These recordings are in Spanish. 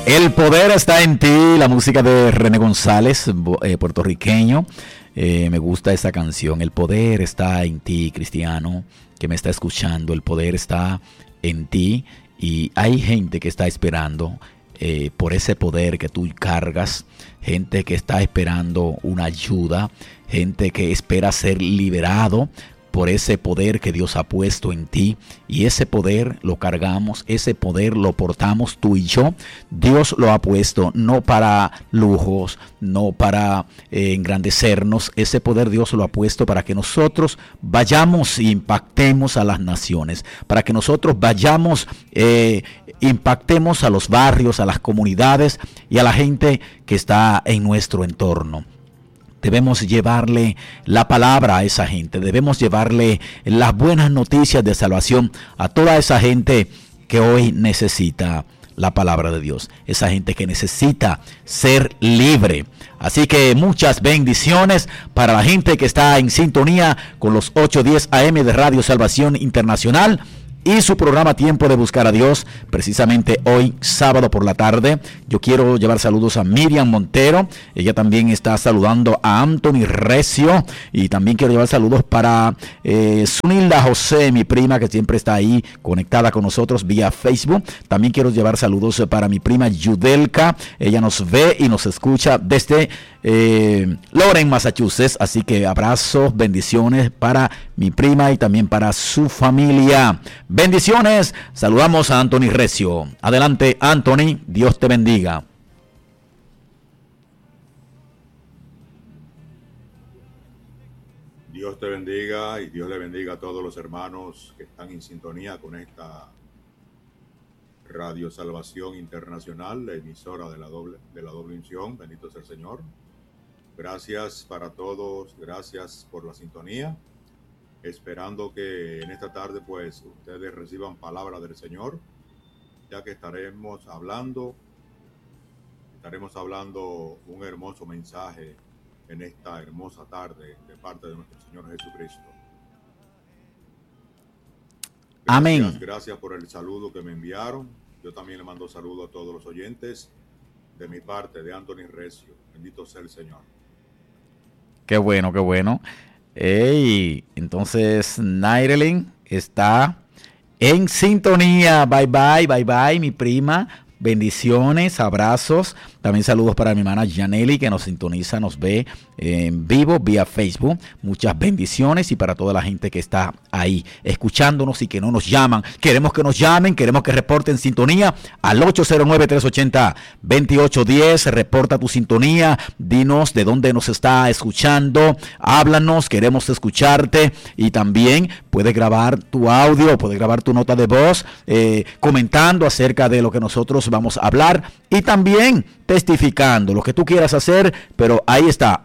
El poder está en ti, la música de René González, puertorriqueño. Me gusta esa canción. El poder está en ti, cristiano, que me está escuchando. El poder está en ti y hay gente que está esperando por ese poder que tú cargas. Gente que está esperando una ayuda. Gente que espera ser liberado por ese poder que Dios ha puesto en ti, y ese poder lo cargamos, ese poder lo portamos tú y yo. Dios lo ha puesto no para lujos, no para engrandecernos. Ese poder Dios lo ha puesto para que nosotros vayamos e impactemos a las naciones, para que nosotros vayamos impactemos a los barrios, a las comunidades y a la gente que está en nuestro entorno. Debemos llevarle la palabra a esa gente, debemos llevarle las buenas noticias de salvación a toda esa gente que hoy necesita la palabra de Dios, esa gente que necesita ser libre. Así que muchas bendiciones para la gente que está en sintonía con los 8:10 AM de Radio Salvación Internacional y su programa Tiempo de Buscar a Dios. Precisamente hoy, sábado por la tarde, yo quiero llevar saludos a Miriam Montero. Ella también está saludando a Anthony Recio. Y también quiero llevar saludos para Sunilda José, mi prima, que siempre está ahí conectada con nosotros vía Facebook. También quiero llevar saludos para mi prima Yudelka. Ella nos ve y nos escucha desde Lawrence, Massachusetts. Así que abrazos, bendiciones para mi prima y también para su familia. Bendiciones. Saludamos a Anthony Recio. Adelante, Anthony. Dios te bendiga. Dios te bendiga y Dios le bendiga a todos los hermanos que están en sintonía con esta Radio Salvación Internacional, la emisora de la doble unción. Bendito sea el Señor. Gracias para todos. Gracias por la sintonía. Esperando que en esta tarde pues ustedes reciban palabra del Señor, ya que estaremos hablando un hermoso mensaje en esta hermosa tarde de parte de nuestro Señor Jesucristo. Amén. Gracias por el saludo que me enviaron. Yo también le mando saludo a todos los oyentes de mi parte, de Anthony Recio. Bendito sea el Señor. Qué bueno, qué bueno. Hey, entonces Nairelin está en sintonía. Bye bye, mi prima. Bendiciones, abrazos. También saludos para mi hermana Janely, que nos sintoniza, nos ve en vivo vía Facebook. Muchas bendiciones, y para toda la gente que está ahí escuchándonos y que no nos llaman. Queremos que nos llamen, queremos que reporten sintonía al 809-380-2810. Reporta tu sintonía, dinos de dónde nos está escuchando, háblanos, queremos escucharte. Y también puedes grabar tu audio, puedes grabar tu nota de voz comentando acerca de lo que nosotros vamos a hablar, y también testificando lo que tú quieras hacer. Pero ahí está,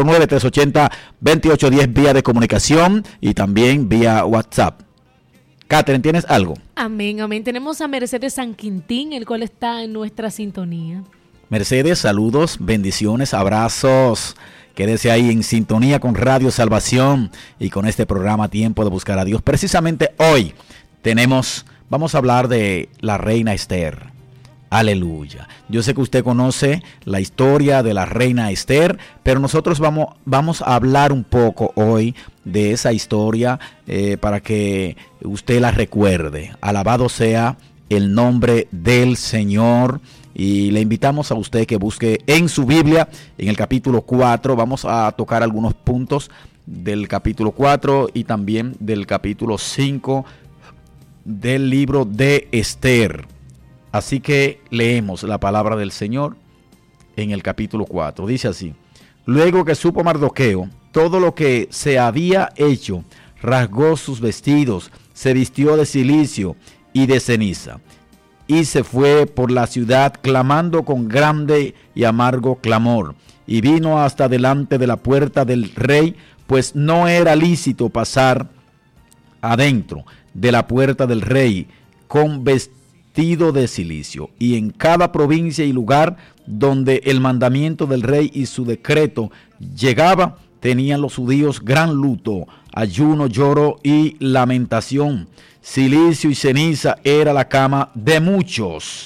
809-380-2810 vía de comunicación y también vía WhatsApp. Catherine, ¿tienes algo? Amén, amén. Tenemos a Mercedes San Quintín, el cual está en nuestra sintonía. Mercedes, saludos, bendiciones, abrazos. Quédese ahí en sintonía con Radio Salvación y con este programa Tiempo de Buscar a Dios. Precisamente hoy vamos a hablar de la reina Esther. Aleluya. Yo sé que usted conoce la historia de la reina Esther, pero nosotros vamos a hablar un poco hoy de esa historia para que usted la recuerde. Alabado sea el nombre del Señor. Y le invitamos a usted que busque en su Biblia, en el capítulo 4. Vamos a tocar algunos puntos del capítulo 4 y también del capítulo 5 del libro de Esther. Así que leemos la palabra del Señor en el capítulo 4. Dice así: luego que supo Mardoqueo todo lo que se había hecho, rasgó sus vestidos, se vistió de cilicio y de ceniza, y se fue por la ciudad clamando con grande y amargo clamor, y vino hasta delante de la puerta del rey, pues no era lícito pasar adentro de la puerta del rey con vestido de cilicio. Y en cada provincia y lugar donde el mandamiento del rey y su decreto llegaba, tenían los judíos gran luto, ayuno, lloro y lamentación. Cilicio y ceniza era la cama de muchos.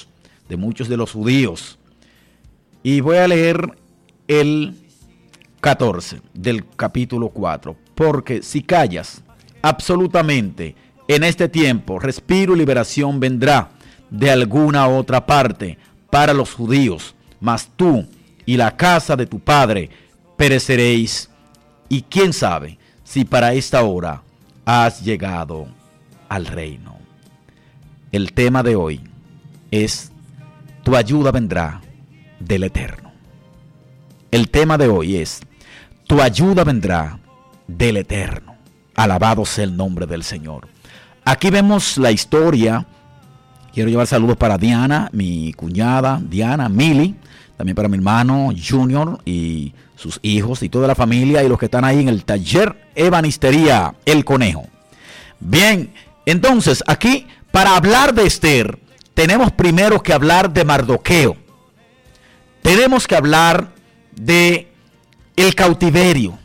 de muchos de los judíos. Y voy a leer el 14 del capítulo 4. Porque si callas absolutamente en este tiempo, respiro y liberación vendrá de alguna otra parte para los judíos, mas tú y la casa de tu padre pereceréis. Y quién sabe si para esta hora has llegado al reino. El tema de hoy es: tu ayuda vendrá del Eterno. El tema de hoy es: tu ayuda vendrá del Eterno. Alabado sea el nombre del Señor. Aquí vemos la historia. Quiero llevar saludos para Diana, mi cuñada Diana, Mili, también para mi hermano Junior y sus hijos y toda la familia y los que están ahí en el taller Ebanistería El Conejo. Bien, entonces aquí para hablar de Esther tenemos primero que hablar de Mardoqueo. Tenemos que hablar de el cautiverio.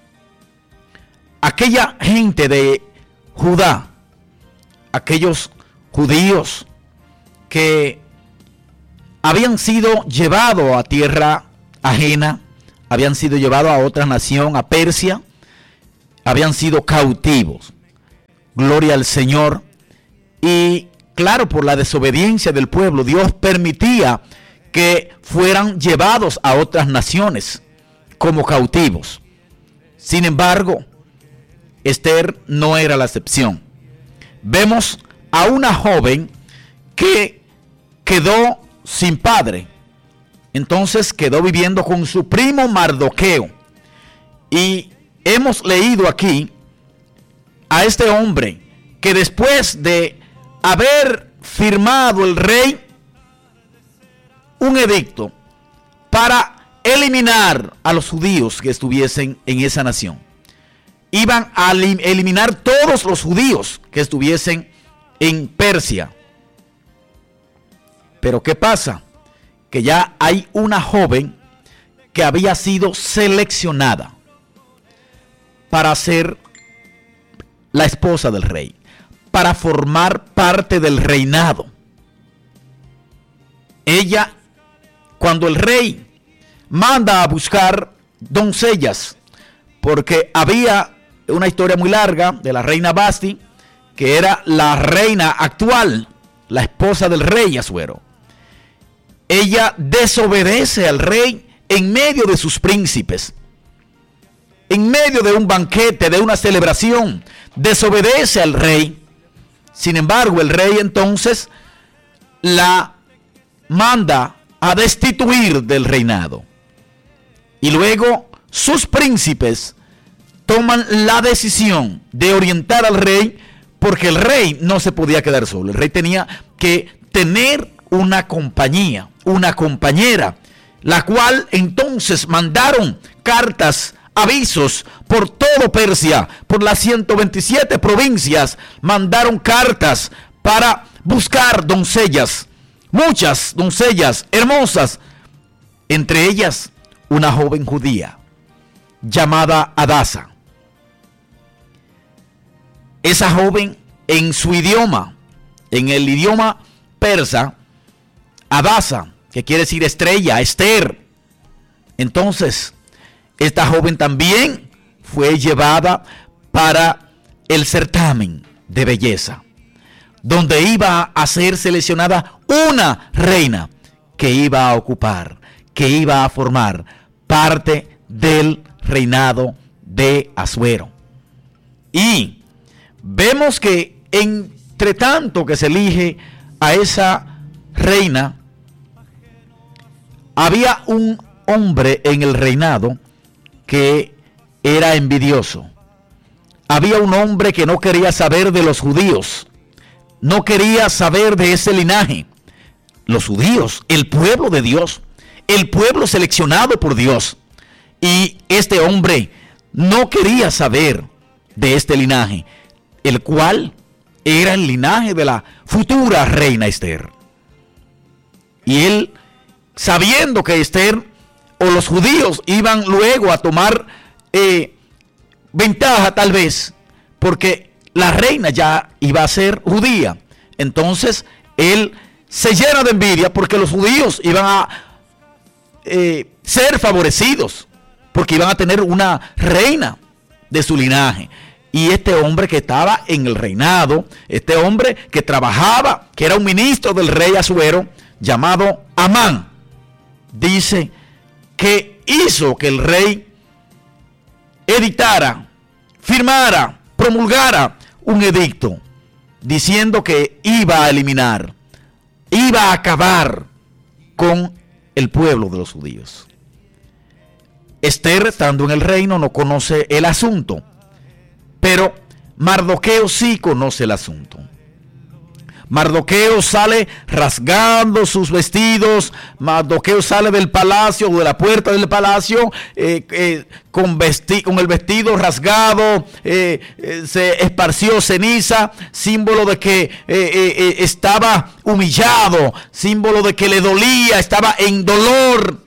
Aquella gente de Judá, aquellos judíos que habían sido llevados a tierra ajena, habían sido llevados a otra nación, a Persia, habían sido cautivos. Gloria al Señor. Y claro, por la desobediencia del pueblo, Dios permitía que fueran llevados a otras naciones como cautivos. Sin embargo, Esther no era la excepción. Vemos a una joven que quedó sin padre. Entonces quedó viviendo con su primo Mardoqueo. Y hemos leído aquí a este hombre que después de haber firmado el rey un edicto para eliminar a los judíos que estuviesen en esa nación, iban a eliminar todos los judíos que estuviesen en Persia. Pero ¿qué pasa? Que ya hay una joven que había sido seleccionada para ser la esposa del rey, para formar parte del reinado. Ella, cuando el rey manda a buscar doncellas, porque había una historia muy larga de la reina Basti, que era la reina actual, la esposa del rey Asuero. Ella desobedece al rey en medio de sus príncipes, en medio de un banquete, de una celebración, desobedece al rey. Sin embargo, el rey entonces la manda a destituir del reinado. Y luego sus príncipes toman la decisión de orientar al rey, porque el rey no se podía quedar solo. El rey tenía que tener una compañía, una compañera, la cual entonces mandaron cartas, avisos por todo Persia, por las 127 provincias, mandaron cartas para buscar doncellas, muchas doncellas hermosas, entre ellas una joven judía llamada Adasa. Esa joven, en su idioma, en el idioma persa, Adasa, que quiere decir estrella, Esther. Entonces, esta joven también fue llevada para el certamen de belleza, donde iba a ser seleccionada una reina que iba a ocupar, que iba a formar parte del reinado de Asuero. Y vemos que entre tanto que se elige a esa reina, había un hombre en el reinado que era envidioso. Había un hombre que no quería saber de los judíos, no quería saber de ese linaje. Los judíos, el pueblo de Dios, el pueblo seleccionado por Dios. Y este hombre no quería saber de este linaje, el cual era el linaje de la futura reina Esther. Y él, sabiendo que Esther o los judíos iban luego a tomar ventaja tal vez, porque la reina ya iba a ser judía, entonces él se llena de envidia porque los judíos iban a ser favorecidos, porque iban a tener una reina de su linaje. Y este hombre que estaba en el reinado, este hombre que trabajaba, que era un ministro del rey Asuero, llamado Amán, dice que hizo que el rey editara, firmara, promulgara un edicto diciendo que iba a eliminar, iba a acabar con el pueblo de los judíos. Esther, estando en el reino, no conoce el asunto, pero Mardoqueo sí conoce el asunto. Mardoqueo sale rasgando sus vestidos. Mardoqueo sale del palacio, o de la puerta del palacio, con el vestido rasgado. Se esparció ceniza, símbolo de que estaba humillado, símbolo de que le dolía, estaba en dolor.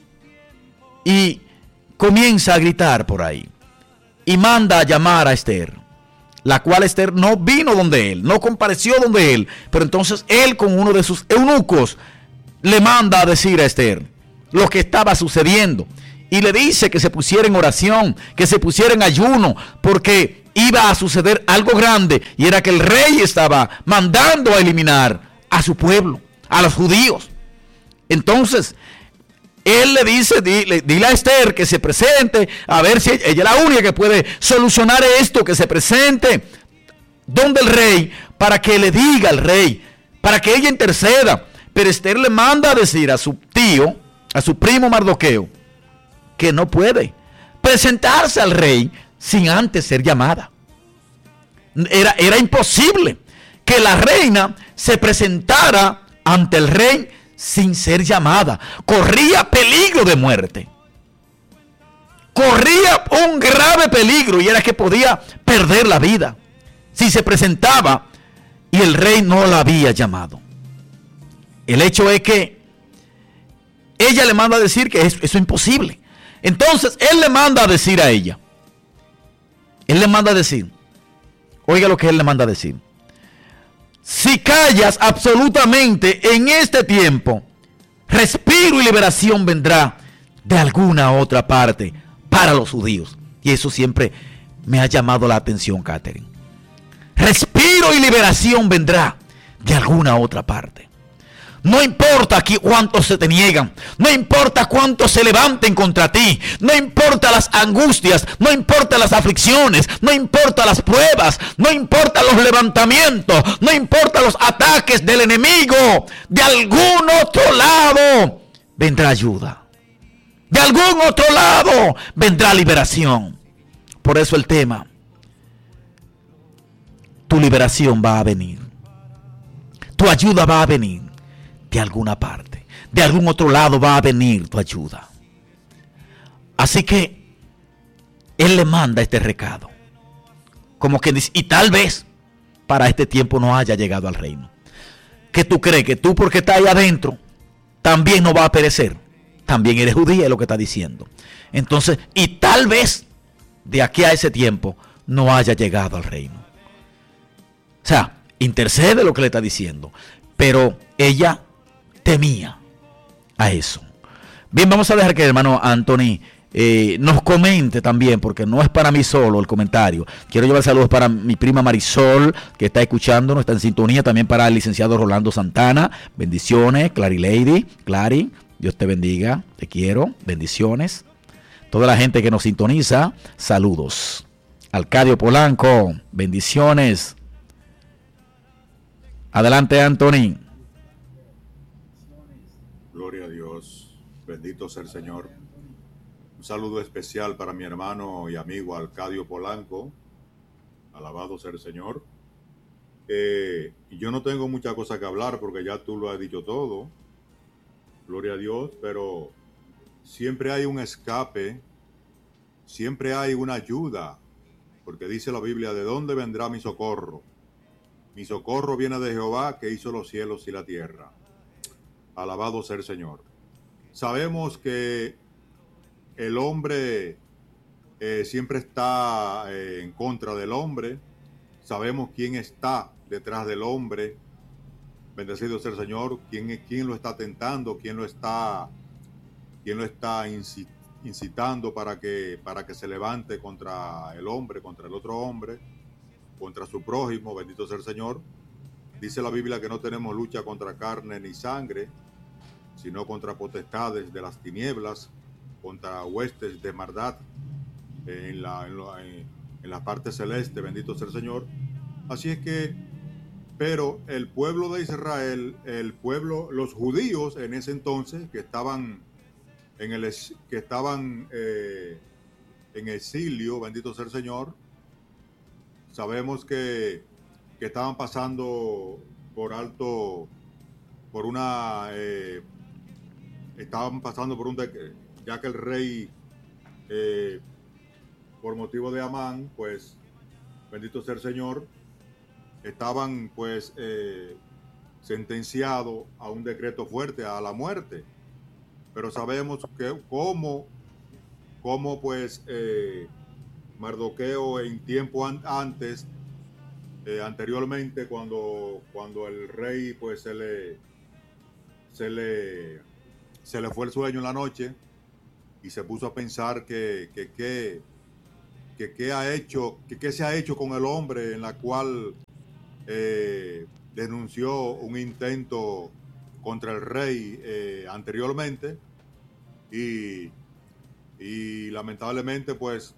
Y comienza a gritar por ahí. Y manda a llamar a Esther, la cual Esther no vino donde él, no compareció donde él, pero entonces él con uno de sus eunucos le manda a decir a Esther lo que estaba sucediendo y le dice que se pusiera en oración, que se pusiera en ayuno, porque iba a suceder algo grande, y era que el rey estaba mandando a eliminar a su pueblo, a los judíos. Entonces él le dice, dile a Esther que se presente, a ver si ella es la única que puede solucionar esto, que se presente donde el rey, para que le diga al rey, para que ella interceda. Pero Esther le manda a decir a su tío, a su primo Mardoqueo, que no puede presentarse al rey sin antes ser llamada. Era imposible que la reina se presentara ante el rey sin ser llamada. Corría peligro de muerte. Corría un grave peligro, y era que podía perder la vida si se presentaba y el rey no la había llamado. El hecho es que ella le manda a decir que eso es imposible. Entonces él le manda a decir a ella, él le manda a decir, oiga lo que él le manda a decir: si callas absolutamente en este tiempo, respiro y liberación vendrá de alguna otra parte para los judíos. Y eso siempre me ha llamado la atención, Catherine. Respiro y liberación vendrá de alguna otra parte. No importa aquí cuántos se te niegan, no importa cuántos se levanten contra ti, no importa las angustias, no importa las aflicciones, no importa las pruebas, no importa los levantamientos, no importa los ataques del enemigo. De algún otro lado vendrá ayuda. De algún otro lado vendrá liberación. Por eso el tema: tu liberación va a venir, tu ayuda va a venir. De alguna parte, de algún otro lado va a venir tu ayuda. Así que él le manda este recado, como que dice, y tal vez para este tiempo no haya llegado al reino. ¿Qué tú crees? Que tú, porque estás ahí adentro, también no vas a perecer. También eres judía, es lo que está diciendo. Entonces, y tal vez de aquí a ese tiempo no haya llegado al reino. O sea, intercede lo que le está diciendo, pero ella temía a eso. Bien, vamos a dejar que el hermano Anthony nos comente también, porque no es para mí solo el comentario. Quiero llevar saludos para mi prima Marisol, que está escuchándonos, está en sintonía. También para el licenciado Rolando Santana. Bendiciones. Clary Lady, Clary, Dios te bendiga, te quiero, bendiciones. Toda la gente que nos sintoniza, saludos. Arcadio Polanco, bendiciones. Adelante, Anthony. Gloria a Dios, bendito sea el Señor. Un saludo especial para mi hermano y amigo Arcadio Polanco. Alabado sea el Señor. Yo no tengo mucha cosa que hablar porque ya tú lo has dicho todo. Gloria a Dios, pero siempre hay un escape, siempre hay una ayuda, porque dice la Biblia: ¿de dónde vendrá mi socorro? Mi socorro viene de Jehová, que hizo los cielos y la tierra. Alabado sea el Señor. Sabemos que el hombre siempre está en contra del hombre. Sabemos quién está detrás del hombre. Bendecido sea el Señor. ¿Quién lo está tentando? ¿Quién lo está incitando para que se levante contra el hombre, contra el otro hombre, contra su prójimo? Bendito sea el Señor. Dice la Biblia que no tenemos lucha contra carne ni sangre, sino contra potestades de las tinieblas, contra huestes de maldad en la parte celeste. Bendito sea el Señor. Así es que, pero el pueblo de Israel, los judíos en ese entonces que estaban en exilio, bendito sea el Señor, sabemos que estaban pasando ya que el rey, por motivo de Amán, pues, bendito sea el Señor, estaban pues sentenciados a un decreto fuerte, a la muerte. Pero sabemos que cómo pues Mardoqueo en tiempo antes, anteriormente, cuando el rey pues se le fue el sueño en la noche y se puso a pensar que qué se ha hecho con el hombre, en la cual denunció un intento contra el rey anteriormente, y lamentablemente pues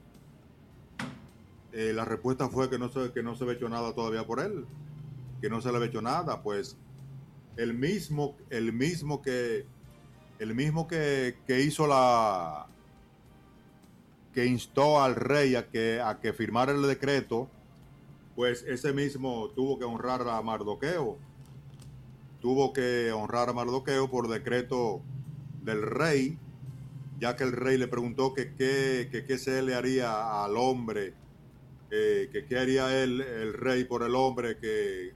la respuesta fue que no se había hecho nada todavía por él, que no se le había hecho nada. Pues el mismo que hizo que instó al rey a que firmara el decreto, pues ese mismo tuvo que honrar a Mardoqueo. Tuvo que honrar a Mardoqueo por decreto del rey, ya que el rey le preguntó que qué se le haría al hombre, que qué haría el rey por el hombre, que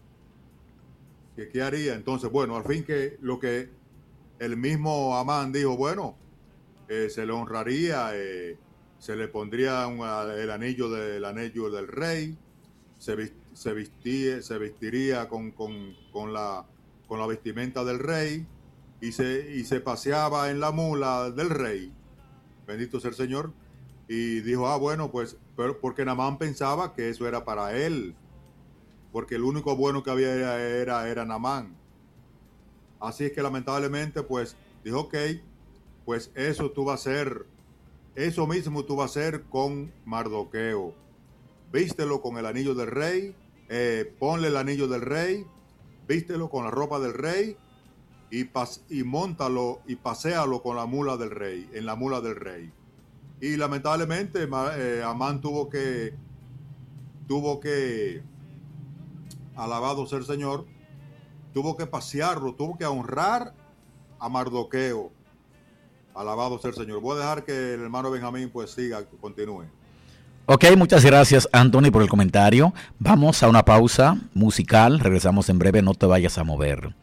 qué haría. Entonces, bueno, al fin que lo que el mismo Amán dijo, bueno, se le honraría, se le pondría el anillo del rey, se vestiría con la vestimenta del rey, y se paseaba en la mula del rey. Bendito sea el Señor. Y dijo, bueno, pues, porque Naamán pensaba que eso era para él, porque el único bueno que había era Naamán. Así es que lamentablemente, pues, dijo, ok, pues eso mismo tú vas a hacer con Mardoqueo. Vístelo con el anillo del rey, ponle el anillo del rey, vístelo con la ropa del rey, y móntalo y paséalo con la mula del rey, en la mula del rey. Y lamentablemente Amán tuvo que, alabado sea el Señor, tuvo que pasearlo, tuvo que honrar a Mardoqueo. Alabado sea el Señor. Voy a dejar que el hermano Benjamín pues continúe. Ok, muchas gracias, Anthony, por el comentario. Vamos a una pausa musical, regresamos en breve, no te vayas a mover.